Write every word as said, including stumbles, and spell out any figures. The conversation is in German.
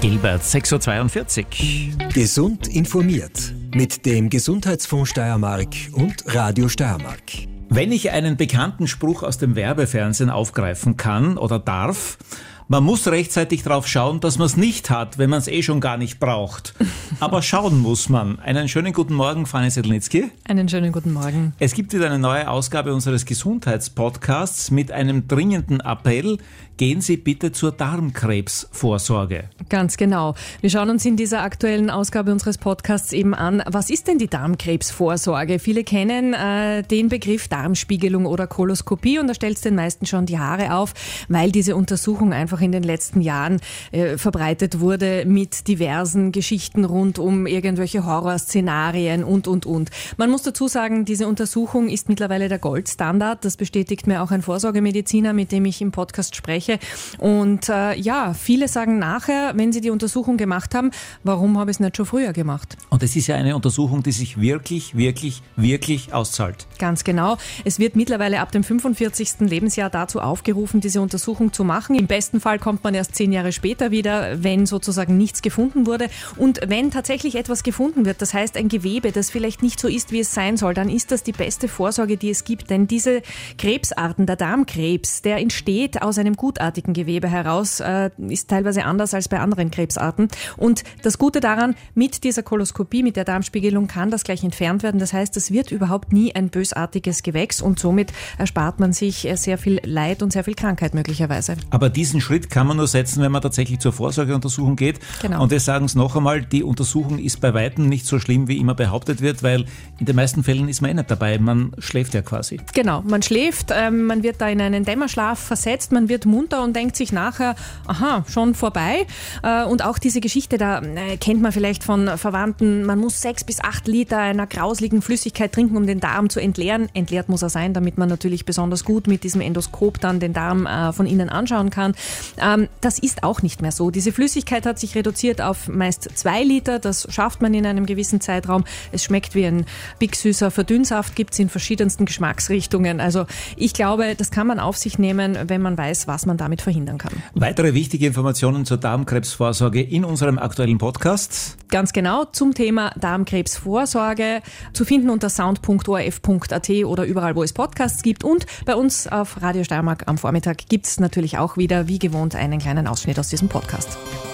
Gilbert, sechs Uhr zweiundvierzig. Gesund informiert mit dem Gesundheitsfonds Steiermark und Radio Steiermark. Wenn ich einen bekannten Spruch aus dem Werbefernsehen aufgreifen kann oder darf, man muss rechtzeitig drauf schauen, dass man es nicht hat, wenn man es eh schon gar nicht braucht. Aber schauen muss man. Einen schönen guten Morgen, Fanny Sedlnitzky. Einen schönen guten Morgen. Es gibt wieder eine neue Ausgabe unseres Gesundheitspodcasts mit einem dringenden Appell. Gehen Sie bitte zur Darmkrebsvorsorge. Ganz genau. Wir schauen uns in dieser aktuellen Ausgabe unseres Podcasts eben an, was ist denn die Darmkrebsvorsorge? Viele kennen äh, den Begriff Darmspiegelung oder Koloskopie und da stellt es den meisten schon die Haare auf, weil diese Untersuchung einfach in den letzten Jahren äh, verbreitet wurde mit diversen Geschichten rund um irgendwelche Horrorszenarien und, und, und. Man muss dazu sagen, diese Untersuchung ist mittlerweile der Goldstandard. Das bestätigt mir auch ein Vorsorgemediziner, mit dem ich im Podcast spreche. Und äh, ja, viele sagen nachher, wenn sie die Untersuchung gemacht haben, warum habe ich es nicht schon früher gemacht? Und es ist ja eine Untersuchung, die sich wirklich, wirklich, wirklich auszahlt. Ganz genau. Es wird mittlerweile ab dem fünfundvierzigsten Lebensjahr dazu aufgerufen, diese Untersuchung zu machen. Im besten Fall kommt man erst zehn Jahre später wieder, wenn sozusagen nichts gefunden wurde. Und wenn tatsächlich etwas gefunden wird, das heißt ein Gewebe, das vielleicht nicht so ist, wie es sein soll, dann ist das die beste Vorsorge, die es gibt. Denn diese Krebsarten, der Darmkrebs, der entsteht aus einem gutartigen Gewebe heraus, äh, ist teilweise anders als bei anderen Krebsarten. Und das Gute daran, mit dieser Koloskopie, mit der Darmspiegelung kann das gleich entfernt werden. Das heißt, es wird überhaupt nie ein bösartiges Gewächs und somit erspart man sich sehr viel Leid und sehr viel Krankheit möglicherweise. Aber diesen Schritt kann man nur setzen, wenn man tatsächlich zur Vorsorgeuntersuchung geht. Genau. Und wir sagen es noch einmal, die Untersuchung ist bei weitem nicht so schlimm, wie immer behauptet wird, weil in den meisten Fällen ist man eh nicht dabei. Man schläft ja quasi. Genau, man schläft, ähm, man wird da in einen Dämmerschlaf versetzt, man wird munter und denkt sich nachher, aha, schon vorbei. Äh, und auch diese Geschichte, da äh, kennt man vielleicht von Verwandten, man muss sechs bis acht Liter einer grausligen Flüssigkeit trinken, um den Darm zu entleeren. Entleert muss er sein, damit man natürlich besonders gut mit diesem Endoskop dann den Darm äh, von innen anschauen kann. Ähm, das ist auch nicht mehr so. Diese Flüssigkeit hat sich reduziert auf meist zwei Liter. Das schafft man in einem gewissen Zeitraum. Es schmeckt wie ein big süßer Verdünnsaft, gibt es in verschiedensten Geschmacksrichtungen. Also ich glaube, das kann man auf sich nehmen, wenn man weiß, was man damit verhindern kann. Weitere wichtige Informationen zur Darmkrebsvorsorge in unserem aktuellen Podcast. Ganz genau, zum Thema Darmkrebsvorsorge. Zu finden unter sound punkt o r f punkt a t oder überall, wo es Podcasts gibt. Und bei uns auf Radio Steiermark am Vormittag gibt es natürlich auch wieder, wie gewohnt, einen kleinen Ausschnitt aus diesem Podcast.